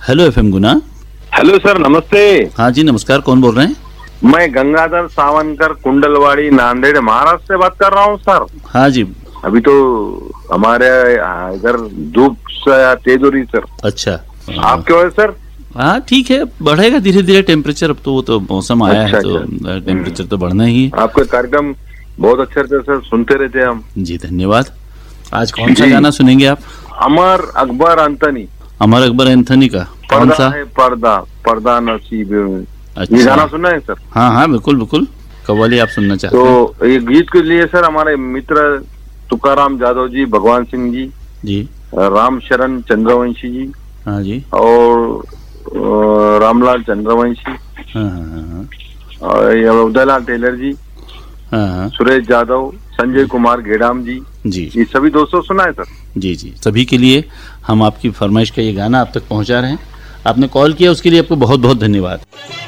Hello FM गुना। Hello sir, नमस्ते। हाँ जी नमस्कार, कौन बोल रहे हैं? मैं गंगाधर सावनकर, कुंडलवाड़ी, नांदेड़, महाराष्ट्र से बात कर रहा हूँ सर। हाँ जी। अभी तो हमारे इधर धूप से तेज हो रही सर। अच्छा, आपके वजह सर? हाँ ठीक है, बढ़ेगा धीरे धीरे टेम्परेचर। अब तो वो तो मौसम आया अच्छा, है तो टेम्परेचर तो बढ़ना ही है। आपका कार्यक्रम बहुत अच्छा रहता है सर, सुनते रहते हैं हम। जी धन्यवाद। आज कौन सा जी। गाना सुनेंगे आप? अमर अकबर अंतनी, अमर अकबर एंथनी का कौन पर्दा सा? है पर्दा, पर्दा नसीब। अच्छा। ये गाना सुना है सर? हाँ हाँ बिल्कुल बिल्कुल। कव्वाली आप सुनना चाहते हैं? तो ये गीत के लिए सर हमारे मित्र तुकाराम जाधव जी, भगवान सिंह जी, जी। राम शरण चंद्रवंशी जी, हाँ जी। और रामलाल चंद्रवंशी, हाँ हाँ हाँ और ये उदयलाल टेलर जी, हाँ हाँ। सुरेश यादव, संजय कुमार गेडाम जी, जी ये सभी दोस्तों सुना है सर। जी जी, सभी के लिए हम आपकी फरमाइश का ये गाना आप तक पहुंचा रहे हैं। आपने कॉल किया उसके लिए आपको बहुत बहुत धन्यवाद।